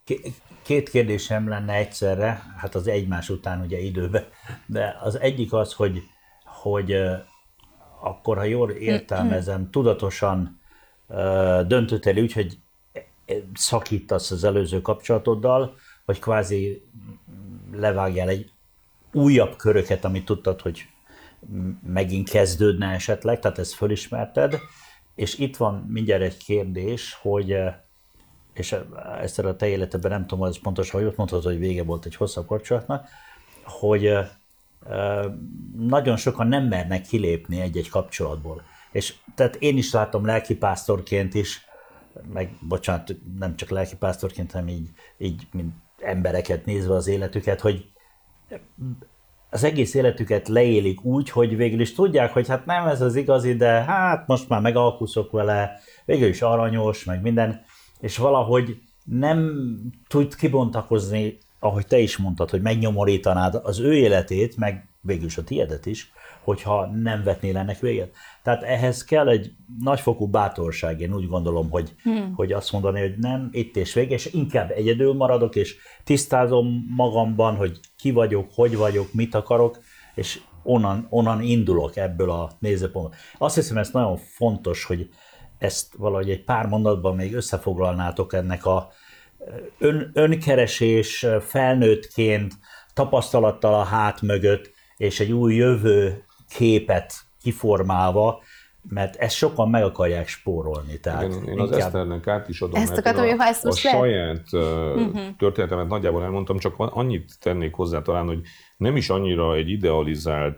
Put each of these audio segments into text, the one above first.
Két kérdésem lenne egyszerre, hát az egymás után ugye időbe, de az egyik az, hogy akkor, ha jól értelmezem, tudatosan döntöttél úgy, hogy szakítasz az előző kapcsolatoddal, vagy kvázi levágjál egy újabb köröket, amit tudtad, hogy megint kezdődne esetleg, tehát ezt fölismerted, és itt van mindjárt egy kérdés, hogy, és ezt a te életedben nem tudom, az pontosan, hogy ott mondhatod, hogy vége volt egy hosszabb kapcsolatnak, hogy nagyon sokan nem mernek kilépni egy-egy kapcsolatból. És tehát én is látom lelkipásztorként is, meg bocsánat, nem csak lelkipásztorként, hanem így mint embereket nézve az életüket, hogy az egész életüket leélik úgy, hogy végül is tudják, hogy hát nem ez az igazi, de hát most már megalkuszok vele, végül is aranyos, meg minden, és valahogy nem tud kibontakozni, ahogy te is mondtad, hogy megnyomorítanád az ő életét, meg végül is a tiédet is, hogyha nem vetnél ennek véget. Tehát ehhez kell egy nagyfokú bátorság, én úgy gondolom, hogy azt mondani, hogy nem, itt és vége, és inkább egyedül maradok, és tisztázom magamban, hogy ki vagyok, hogy vagyok, mit akarok, és onnan indulok ebből a nézőpontból. Azt hiszem, ez nagyon fontos, hogy ezt valahogy egy pár mondatban még összefoglalnátok ennek a önkeresés felnőttként, tapasztalattal a hát mögött, és egy új jövő képet kiformálva, mert ezt sokan meg akarják spórolni. Tehát igen, én az Eszternek át is adom, ezt akartam, hogy ha ezt most saját történetemet nagyjából elmondtam, csak annyit tennék hozzá talán, hogy nem is annyira egy idealizált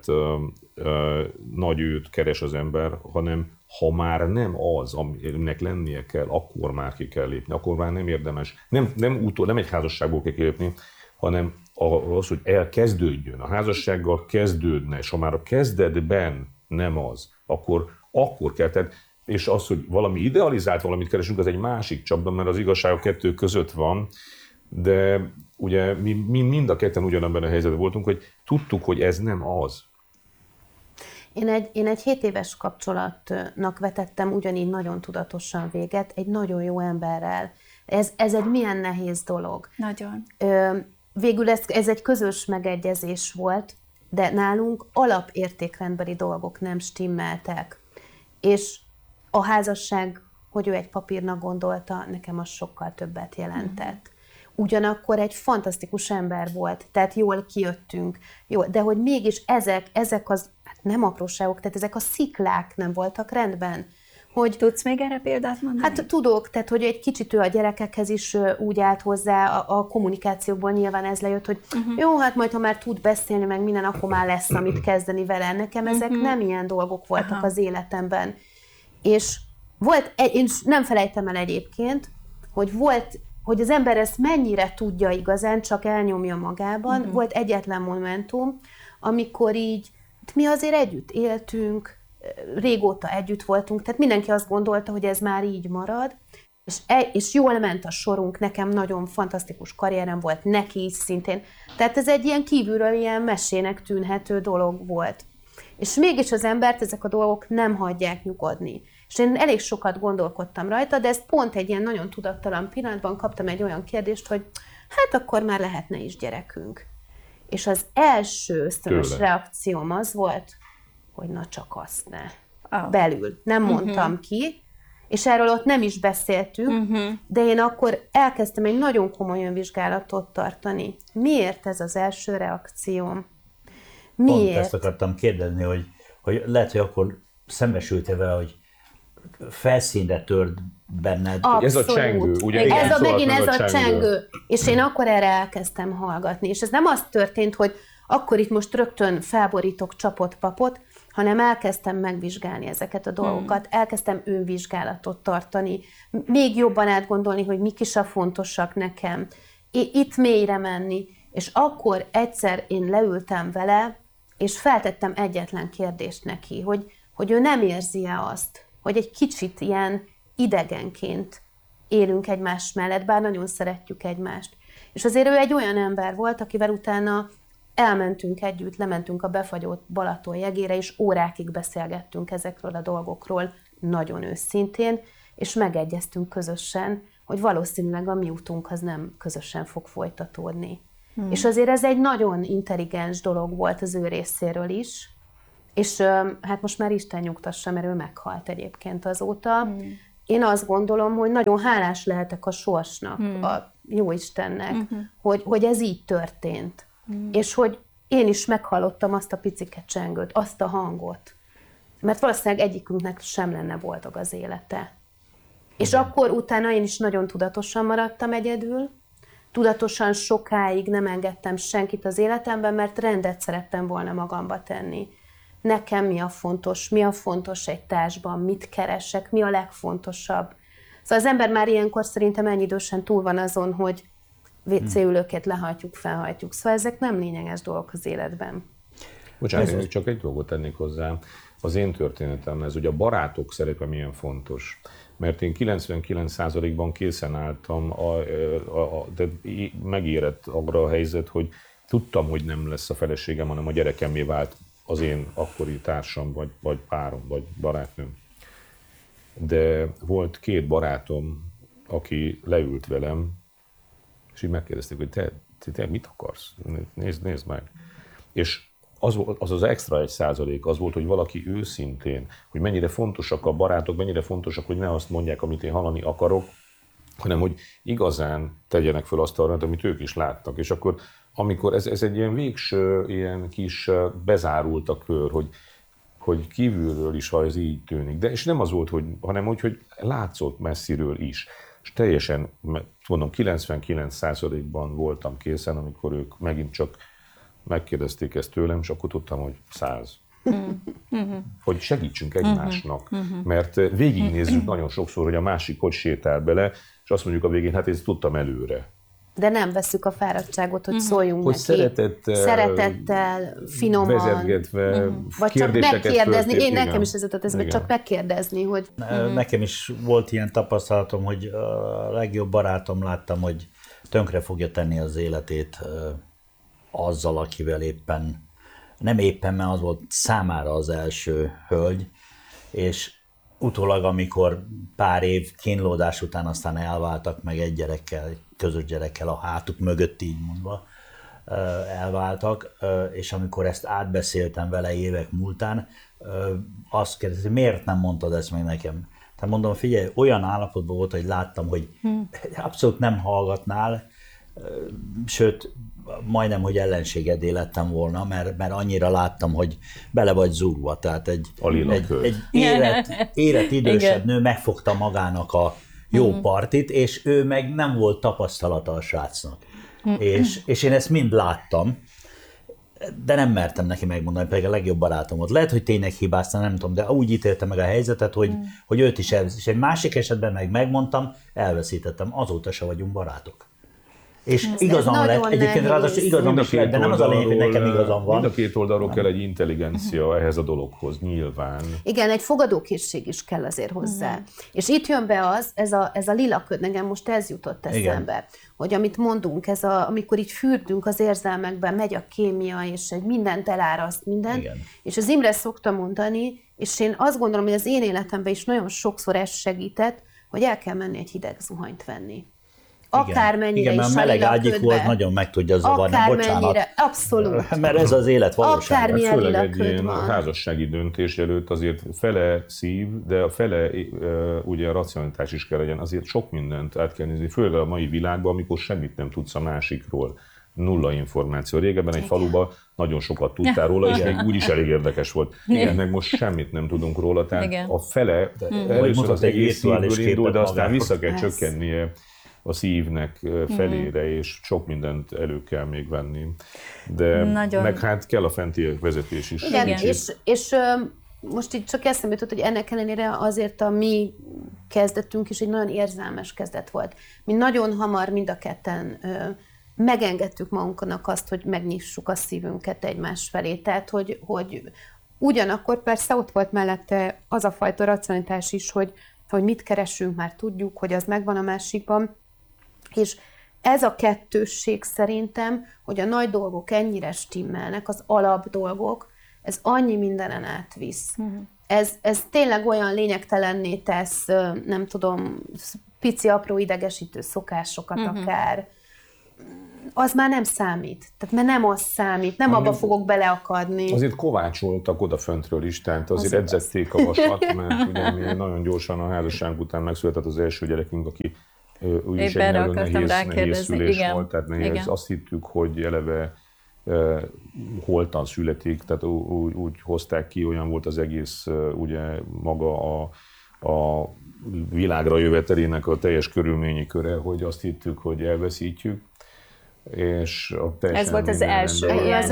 nagy őt keres az ember, hanem ha már nem az, aminek lennie kell, akkor már ki kell lépni, akkor már nem érdemes. Nem egy házasságból kell kilépni, hanem az, hogy elkezdődjön, a házassággal kezdődne, és ha már a kezdetben nem az, akkor kell. Tehát, és az, hogy valami idealizált valamit keresünk, az egy másik csapda, mert az igazság a kettő között van, de ugye mi mind a ketten ugyanabban a helyzetben voltunk, hogy tudtuk, hogy ez nem az. Én egy 7 éves kapcsolatnak vetettem ugyanígy nagyon tudatosan véget, egy nagyon jó emberrel. Ez egy milyen nehéz dolog. Nagyon. Végül ez egy közös megegyezés volt, de nálunk alapértékrendbeli dolgok nem stimmeltek. És a házasság, hogy ő egy papírnak gondolta, nekem az sokkal többet jelentett. Ugyanakkor egy fantasztikus ember volt, tehát jól kijöttünk, jó, de hogy mégis ezek az, hát nem apróságok, tehát ezek a sziklák nem voltak rendben. Hogy, tudsz még erre példát mondani? Hát tudok, tehát hogy egy kicsit ő a gyerekekhez is úgy állt hozzá, a kommunikációból nyilván ez lejött, hogy jó, hát majd ha már tud beszélni meg minden, akkor már lesz, amit kezdeni vele. Nekem ezek nem ilyen dolgok voltak az életemben. És volt, én nem felejtem el egyébként, hogy az ember ezt mennyire tudja igazán, csak elnyomja magában. Volt egyetlen momentum, amikor így, mi azért együtt éltünk, régóta együtt voltunk, tehát mindenki azt gondolta, hogy ez már így marad, és jól ment a sorunk, nekem nagyon fantasztikus karrierem volt, neki is szintén. Tehát ez egy ilyen kívülről ilyen mesének tűnhető dolog volt. És mégis az embert ezek a dolgok nem hagyják nyugodni. És én elég sokat gondolkodtam rajta, de ezt pont egy ilyen nagyon tudattalan pillanatban kaptam egy olyan kérdést, hogy hát akkor már lehetne is gyerekünk. És az első ösztönös reakcióm az volt, hogy na csak azt ne. Belül. Nem mondtam ki, és erről ott nem is beszéltünk, de én akkor elkezdtem egy nagyon komoly önvizsgálatot tartani. Miért ez az első reakcióm? Miért? Pont ezt akartam kérdezni, hogy lehet, hogy akkor szembesültél vele, hogy felszínre tört benned. Abszolút. Ez a csengő, ugye? Megint ez a csengő. És én akkor erre elkezdtem hallgatni. És ez nem az történt, hogy akkor itt most rögtön felborítok csapot-papot, hanem elkezdtem megvizsgálni ezeket a dolgokat, elkezdtem önvizsgálatot tartani, még jobban átgondolni, hogy mik is a fontosak nekem, itt mélyre menni, és akkor egyszer én leültem vele, és feltettem egyetlen kérdést neki, hogy ő nem érzi-e azt, hogy egy kicsit ilyen idegenként élünk egymás mellett, bár nagyon szeretjük egymást. És azért ő egy olyan ember volt, akivel utána elmentünk együtt, lementünk a befagyott Balaton jegére, és órákig beszélgettünk ezekről a dolgokról nagyon őszintén, és megegyeztünk közösen, hogy valószínűleg a mi utunk az nem közösen fog folytatódni. És azért ez egy nagyon intelligens dolog volt az ő részéről is, és hát most már Isten nyugtassa, mert ő meghalt egyébként azóta. Én azt gondolom, hogy nagyon hálás lehetek a sorsnak, a Jóistennek, hogy ez így történt. És hogy én is meghallottam azt a picike csengőt, azt a hangot. Mert valószínűleg egyikünknek sem lenne boldog az élete. És akkor utána én is nagyon tudatosan maradtam egyedül, tudatosan sokáig nem engedtem senkit az életemben, mert rendet szerettem volna magamba tenni. Nekem mi a fontos egy társban, mit keresek, mi a legfontosabb. Szóval az ember már ilyenkor szerintem ennyi idősen túl van azon, hogy WC ülőket lehajtjuk, felhajtjuk. Szóval ezek nem lényeges dolgok az életben. Bocsánat, én csak egy dolgot tennék hozzá. Az én történetemhez, hogy a barátok szerepe milyen fontos. Mert én 99%-ban készen álltam, de megérett arra a helyzet, hogy tudtam, hogy nem lesz a feleségem, hanem a gyerekemmé vált az én akkori társam, vagy párom, vagy barátnőm. De volt 2 barátom, aki leült velem, és így megkérdezték, hogy te mit akarsz? Nézd meg. És az extra 1% az volt, hogy valaki őszintén, hogy mennyire fontosak a barátok, mennyire fontosak, hogy ne azt mondják, amit én hallani akarok, hanem hogy igazán tegyenek föl azt arra, amit ők is láttak. És akkor, amikor ez egy ilyen végső, ilyen kis bezárult a kör, hogy kívülről is, ha ez így tűnik. De és nem az volt, hanem hogy látszott messziről is. És teljesen, mondom, 99%-ban voltam készen, amikor ők megint csak megkérdezték ezt tőlem, és akkor tudtam, hogy 100. Hogy segítsünk egymásnak. Mert végignézzük nagyon sokszor, hogy a másik hogy sétál bele, és azt mondjuk a végén, hát ezt tudtam előre. De nem vesszük a fáradtságot, hogy szóljunk hogy neki. Szeretettel, finoman. Vezetgetve, vagy csak megkérdezni. Én nekem is ez jutott eszembe, csak megkérdezni, hogy... Nekem is volt ilyen tapasztalatom, hogy a legjobb barátom láttam, hogy tönkre fogja tenni az életét azzal, akivel nem éppen, mert az volt számára az első hölgy, és utólag, amikor pár év kínlódás után aztán elváltak, meg egy gyerekkel, közös gyerekkel a hátuk mögött így mondva elváltak, és amikor ezt átbeszéltem vele évek múltán, azt kérdezi, miért nem mondtad ezt meg nekem? Tehát mondom, figyelj, olyan állapotban volt, hogy láttam, hogy abszolút nem hallgatnál, sőt, majdnem, hogy ellenségedé lettem volna, mert annyira láttam, hogy bele vagy zúgva. Tehát egy érett idősebb nő megfogta magának a jó partit, és ő meg nem volt tapasztalata a srácnak. És én ezt mind láttam, de nem mertem neki megmondani, pedig a legjobb barátom volt. Lehet, hogy tényleg hibáztam, nem tudom, de úgy ítélte meg a helyzetet, hogy őt is elveszít. És egy másik esetben meg megmondtam, elveszítettem, azóta se vagyunk barátok. És igazam lett, egyébként ráadásul igazam is lett, de nem az a lényeg, hogy nekem igazam van. Mind a 2 oldalról kell egy intelligencia ehhez a dologhoz, nyilván. Igen, egy fogadókészség is kell azért hozzá. És itt jön be ez a lila köd, nekem most ez jutott eszembe, hogy amit mondunk, amikor így fürdünk az érzelmekben, megy a kémia, és egy mindent eláraszt minden, és az Imre szokta mondani, és én azt gondolom, hogy az én életemben is nagyon sokszor ez segített, hogy el kell menni egy hideg zuhanyt venni. Akármennyire is a meleg ágyikhoz nagyon meg tudja zavarni, bocsánat. Abszolút. Mert ez az élet valósága. Akármilyen főleg egy lila ilyen házassági döntés előtt azért fele szív, de a fele ugye a racionalitás is kell legyen. Azért sok mindent át kell nézni, főleg a mai világban, amikor semmit nem tudsz a másikról. Nulla információ. Régebben egy faluban nagyon sokat tudtál róla, és még úgy is elég érdekes volt. Igen, meg most semmit nem tudunk róla, tehát a fele először az egész szívből indul, de aztán vissza kell csökkennie a szívnek felére, és sok mindent elő kell még venni. De meg hát kell a fenti vezetés is. Igen, és most így csak eszembe jutott, hogy ennek ellenére azért a mi kezdetünk is egy nagyon érzelmes kezdet volt. Mi nagyon hamar mind a ketten megengedtük magunknak azt, hogy megnyissuk a szívünket egymás felé. Tehát, hogy ugyanakkor persze ott volt mellette az a fajta racionalitás is, hogy mit keresünk, már tudjuk, hogy az megvan a másikban. És ez a kettősség szerintem, hogy a nagy dolgok ennyire stimmelnek, az alap dolgok, ez annyi mindenen átvisz. Ez tényleg olyan lényegtelenné tesz, nem tudom, pici, apró idegesítő szokásokat akár, az már nem számít. Tehát mert nem az számít, nem abba fogok beleakadni. Azért kovácsoltak odaföntről is, tehát azért edzették a vasat, mert ugye mi nagyon gyorsan a házasság után megszületett az első gyerekünk, aki úgyis egy nagyon nehéz szülés volt, tehát nehéz. Azt hittük, hogy eleve holtan születik, tehát úgy hozták ki, olyan volt az egész ugye maga a világra jövetelének a teljes körülményi köre, hogy azt hittük, hogy elveszítjük. És ez volt az első.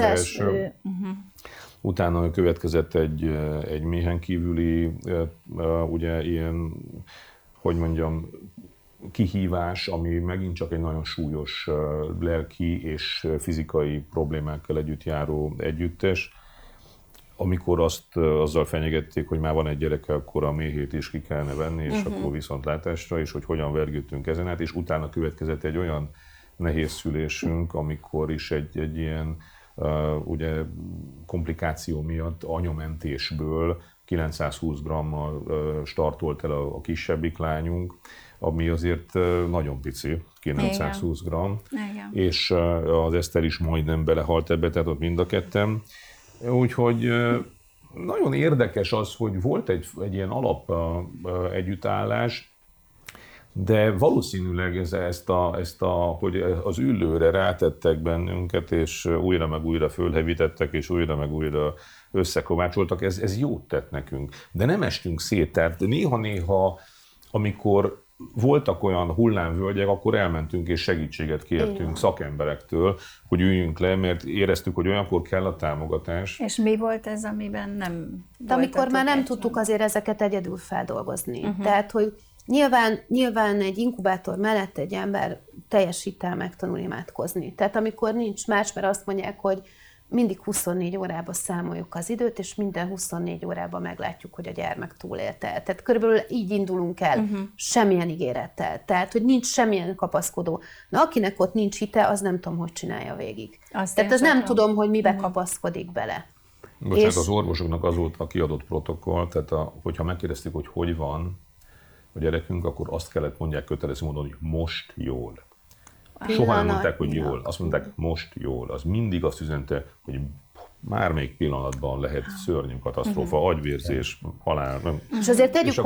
Utána következett egy méhen kívüli, ugye ilyen, hogy mondjam, kihívás, ami megint csak egy nagyon súlyos lelki és fizikai problémákkal együtt járó együttes. Amikor azzal fenyegették, hogy már van egy gyereke, akkor a méhét is ki kellene venni, és akkor viszontlátásra, és hogy hogyan vergődtünk ezen át, és utána következett egy olyan nehéz szülésünk, amikor is egy ilyen ugye komplikáció miatt anyamentésből 920 grammal startolt el a kisebbik lányunk, ami azért nagyon pici, 920 gramm, és az Eszter is majdnem belehalt ebbe, tehát ott mind a ketten. Úgyhogy nagyon érdekes az, hogy volt egy ilyen alap együttállás, de valószínűleg hogy az üllőre rátettek bennünket, és újra meg újra fölhevítettek, és újra meg újra összekovácsoltak, ez jót tett nekünk. De nem estünk szét, tehát néha-néha, amikor voltak olyan hullámvölgyek, akkor elmentünk és segítséget kértünk szakemberektől, hogy üljünk le, mert éreztük, hogy olyankor kell a támogatás. És mi volt ez, amiben nem de amikor már nem tudtuk azért ezeket egyedül feldolgozni. Tehát, hogy Nyilván egy inkubátor mellett egy ember teljes hittel megtanul imádkozni. Tehát amikor nincs más, mert azt mondják, hogy mindig 24 órába számoljuk az időt, és minden 24 órában meglátjuk, hogy a gyermek túlélte. Tehát körülbelül így indulunk el, semmilyen ígérettel. Tehát, hogy nincs semmilyen kapaszkodó. Na, akinek ott nincs hite, az nem tudom, hogy csinálja végig. Tehát az nem tudom, hogy mibe kapaszkodik bele. Bocsánat, és az orvosoknak az volt a kiadott protokoll, tehát hogyha megkérdezték, hogy van a gyerekünk, akkor azt kellett mondják kötelező módon, hogy most jól. Soha nem mondták, hogy jól. Azt mondták, most jól. Az mindig azt üzente, hogy már még pillanatban lehet szörnyű katasztrófa, agyvérzés, halál. Nem. És azért tegyük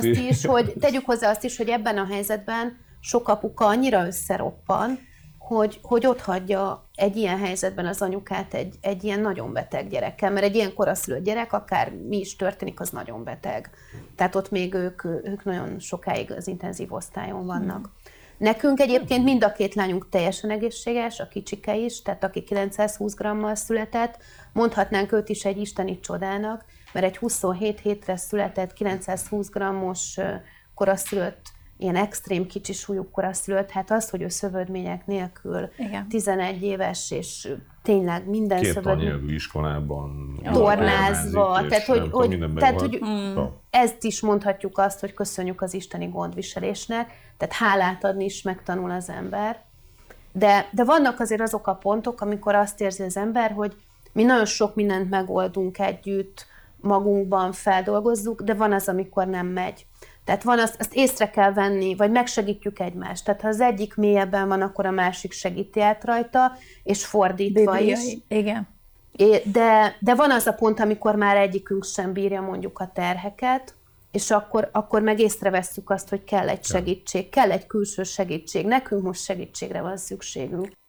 hozzá azt is, hogy ebben a helyzetben sok apuka annyira összeroppan, hogy ott hagyja egy ilyen helyzetben az anyukát egy ilyen nagyon beteg gyerekkel, mert egy ilyen koraszülött gyerek, akár mi is történik, az nagyon beteg. Tehát ott még ők nagyon sokáig az intenzív osztályon vannak. Nekünk egyébként mind a két lányunk teljesen egészséges, a kicsike is, tehát aki 920 grammal született, mondhatnánk őt is egy isteni csodának, mert egy 27 hétre született 920 grammos koraszülött, ilyen extrém kicsi súlyú koraszülött, hát az, hogy ő szövődmények nélkül 11 éves, és tényleg minden szövődmény. Két anyelvű iskolában tornázva, tehát hogy ezt is mondhatjuk azt, hogy köszönjük az isteni gondviselésnek, tehát hálát adni is megtanul az ember. De vannak azért azok a pontok, amikor azt érzi az ember, hogy mi nagyon sok mindent megoldunk együtt, magunkban feldolgozzuk, de van az, amikor nem megy. Tehát van azt észre kell venni, vagy megsegítjük egymást. Tehát ha az egyik mélyebben van, akkor a másik segíti át rajta, és fordítva is. Igen. De van az a pont, amikor már egyikünk sem bírja mondjuk a terheket, és akkor meg észrevesszük azt, hogy kell egy segítség, kell egy külső segítség. Nekünk most segítségre van szükségünk.